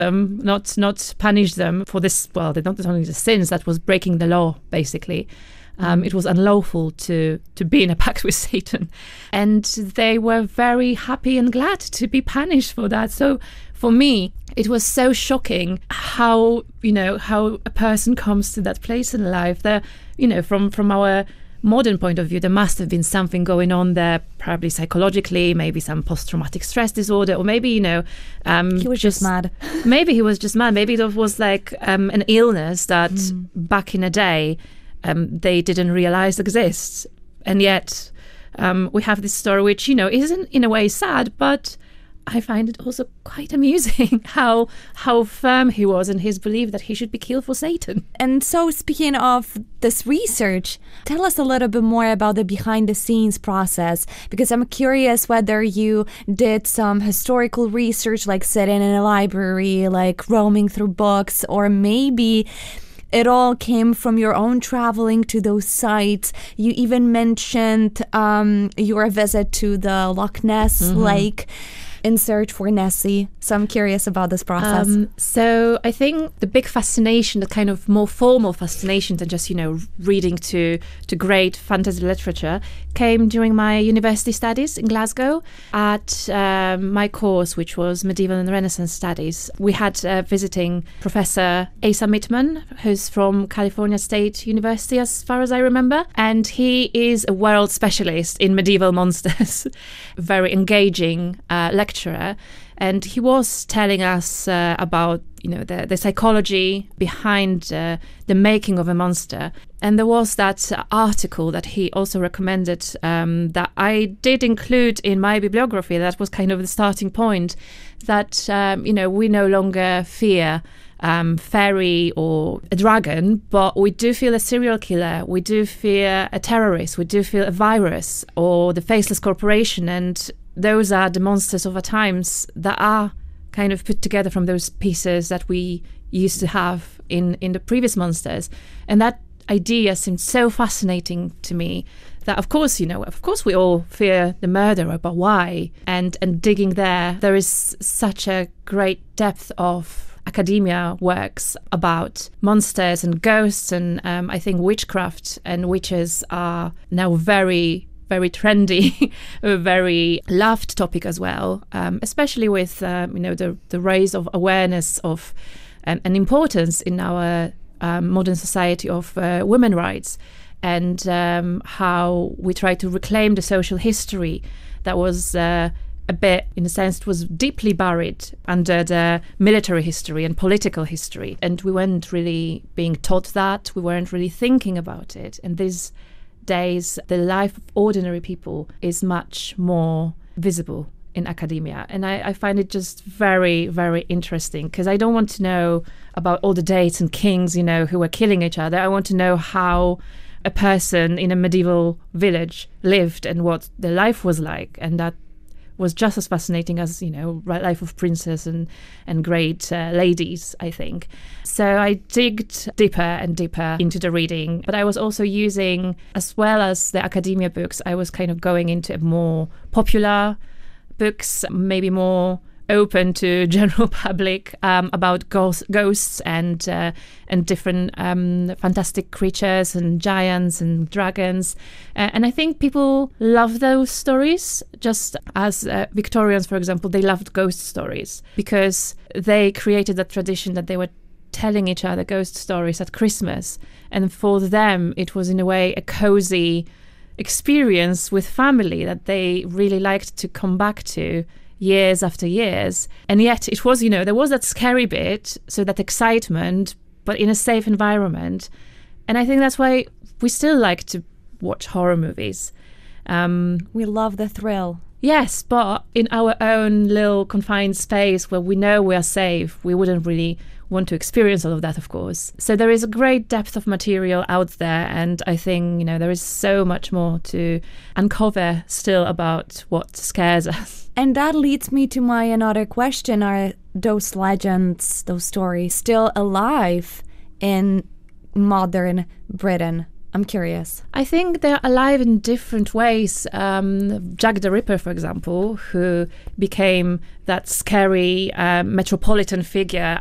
them, not punish them for this. Well, they're not only the sins, that was breaking the law, basically. It was unlawful to be in a pact with Satan. And they were very happy and glad to be punished for that. So for me, it was so shocking how a person comes to that place in life. That, from our modern point of view, there must have been something going on there, probably psychologically, maybe some post-traumatic stress disorder, or maybe, he was just mad. Maybe he was just mad. Maybe it was like an illness that back in the day, they didn't realize exists. And yet we have this story which, isn't in a way sad, but I find it also quite amusing how firm he was in his belief that he should be killed for Satan. And so, speaking of this research, tell us a little bit more about the behind-the-scenes process, because I'm curious whether you did some historical research, like sitting in a library, like roaming through books, or maybe it all came from your own traveling to those sites. You even mentioned your visit to the Loch Ness Lake in search for Nessie. So I'm curious about this process. So I think the big fascination, the kind of more formal fascination than just, reading to great fantasy literature, came during my university studies in Glasgow at my course, which was Medieval and Renaissance Studies. We had visiting Professor Asa Mittman, who's from California State University, as far as I remember. And he is a world specialist in medieval monsters. Very engaging lecturer. And he was telling us about, the psychology behind the making of a monster. And there was that article that he also recommended that I did include in my bibliography. That was kind of the starting point, that, we no longer fear fairy or a dragon, but we do feel a serial killer, we do fear a terrorist, we do feel a virus or the faceless corporation. And those are the monsters of our times that are kind of put together from those pieces that we used to have in the previous monsters. And that idea seemed so fascinating to me that, of course, we all fear the murderer, but why? And digging there is such a great depth of academia works about monsters and ghosts, and I think witchcraft and witches are now very, very trendy, a very loved topic as well, especially with the rise of awareness of and importance in our modern society of women's rights, and how we try to reclaim the social history that was a bit, in a sense, it was deeply buried under the military history and political history. And we weren't really being taught that. We weren't really thinking about it. And these days, the life of ordinary people is much more visible in academia. And I find it just very, very interesting, because I don't want to know about all the dates and kings, who were killing each other. I want to know how a person in a medieval village lived and what their life was like. And that was just as fascinating as, life of princes and great ladies, I think. So I digged deeper and deeper into the reading, but I was also using, as well as the academia books, I was kind of going into more popular books, maybe more open to general public, about ghosts and different fantastic creatures and giants and dragons. And I think people love those stories, just as Victorians, for example, they loved ghost stories because they created that tradition that they were telling each other ghost stories at Christmas. And for them, it was in a way a cozy experience with family that they really liked to come back to years after years. And yet it was, there was that scary bit, so that excitement, but in a safe environment. And I think that's why we still like to watch horror movies. We love the thrill. Yes, but in our own little confined space where we know we are safe, we wouldn't really want to experience all of that, of course. So there is a great depth of material out there, and I think, there is so much more to uncover still about what scares us. And that leads me to my another question. Are those legends, those stories, still alive in modern Britain? I'm curious. I think they're alive in different ways. Jack the Ripper, for example, who became that scary metropolitan figure